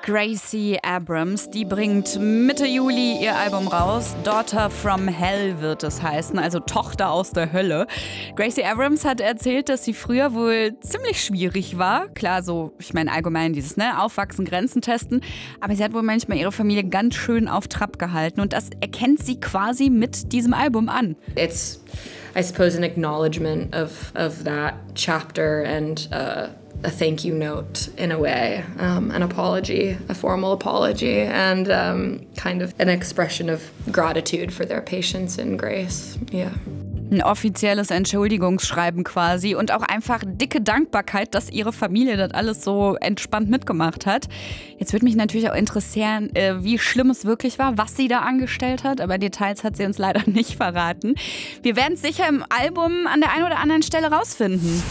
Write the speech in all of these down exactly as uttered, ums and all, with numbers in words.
Gracie Abrams, die bringt Mitte Juli ihr Album raus. Daughter from Hell wird es heißen, also Tochter aus der Hölle. Gracie Abrams hat erzählt, dass sie früher wohl ziemlich schwierig war. Klar, so, ich meine allgemein dieses, ne, Aufwachsen, Grenzen testen. Aber sie hat wohl manchmal ihre Familie ganz schön auf Trab gehalten. Und das erkennt sie quasi mit diesem Album an. It's, I suppose, an acknowledgement of, of that chapter and uh a thank you note in a way, um, an apology, a formal apology, and um, kind of an expression of gratitude for their patience and grace. Yeah. Ein offizielles Entschuldigungsschreiben quasi und auch einfach dicke Dankbarkeit, dass ihre Familie das alles so entspannt mitgemacht hat. Jetzt würde mich natürlich auch interessieren, wie schlimm es wirklich war, was sie da angestellt hat, aber Details hat sie uns leider nicht verraten. Wir werden es sicher im Album an der einen oder anderen Stelle rausfinden.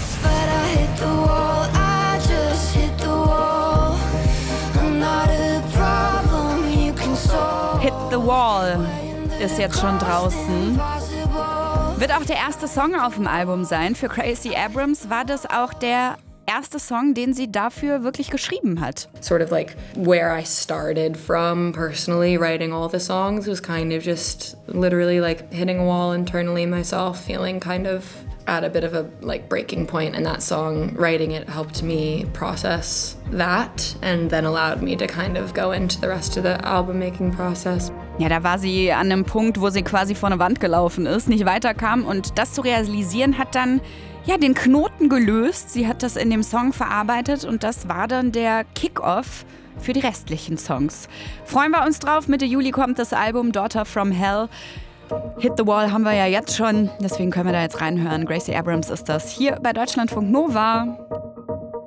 Hit the Wall ist jetzt schon draußen. Wird auch der erste Song auf dem Album sein. Für Gracie Abrams war das auch der erste Song, den sie dafür wirklich geschrieben hat. Sort of like where I started from personally writing all the songs was kind of just literally like hitting a wall internally myself, feeling kind of at a bit of a like breaking point, and that song, writing it, helped me process that and then allowed me to kind of go into the rest of the album making process. Ja, da war sie an einem Punkt, wo sie quasi vor eine Wand gelaufen ist, nicht weiterkam, und das zu realisieren hat dann ja den Knoten gelöst. Sie hat das in dem Song verarbeitet und das war dann der Kick-Off für die restlichen Songs. Freuen wir uns drauf, Mitte Juli kommt das Album Daughter from Hell. Hit the Wall haben wir ja jetzt schon, deswegen können wir da jetzt reinhören. Gracie Abrams ist das hier bei Deutschlandfunk Nova.